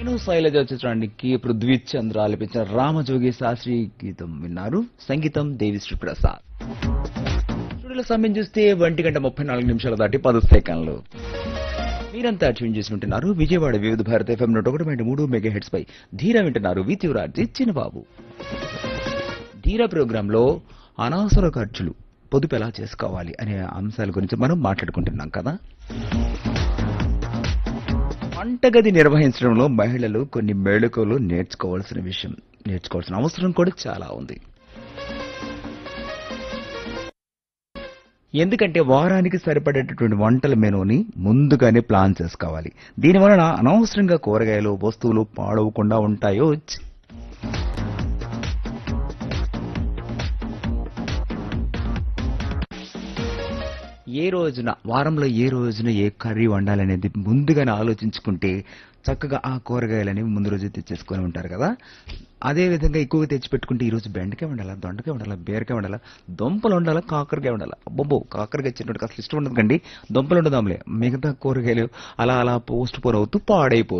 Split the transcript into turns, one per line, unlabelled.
నేను శైలజ చిత్రానికి పృథ్వీ చంద్ర ఆలపించిన రామజోగి శాస్త్రి గీతం విన్నారు. సంగీతం దేవిశ్రీ ప్రసాద్. స్టూడియోలో సమయం చూస్తే 1:34 దాటి 10 సెకండ్లు. మీరంతా ట్యూన్ చేసి ఉంటున్నారు విజయవాడ వివిధ భారత FM 101.3 మెగాహెర్ట్జ్ పై. ధీర వింటున్నారు విత్యురాజ్ చిన్నబాబు. ధీర ప్రోగ్రామ్ లో అనవసర ఖర్చులు పొదుపు ఎలా చేసుకోవాలి అనే అంశాల గురించి మనం మాట్లాడుకుంటున్నాం కదా. వంటగది నిర్వహించడంలో మహిళలు కొన్ని మెళకువలు నేర్చుకోవాల్సిన అవసరం కూడా చాలా ఉంది. ఎందుకంటే వారానికి సరిపడేటటువంటి వంటల మెనూని ముందుగానే ప్లాన్ చేసుకోవాలి. దీనివలన అనవసరంగా కూరగాయలు వస్తువులు పాడవకుండా ఉంటాయో. వారంలో ఏ రోజున ఏ కర్రీ వండాలనేది ముందుగానే ఆలోచించుకుంటే చక్కగా ఆ కూరగాయలనేవి ముందు రోజు తెచ్చేసుకొని ఉంటారు కదా. అదే విధంగా ఎక్కువగా తెచ్చిపెట్టుకుంటే ఈ రోజు బెండకాయ వండాలా, దొండకాయ వండాలా, బీరకాయ వండాలా, దుంపలు వండాలా, కాకరకాయ వండాలా. అబ్బో కాకరకాయ చిన్నట్టు అసలు ఇష్టం ఉండదు కండి. దుంపలు ఉండదాంలే, మిగతా కూరగాయలు అలా అలా పోస్ట్ పోర్ అవుతూ పాడైపోతుంది.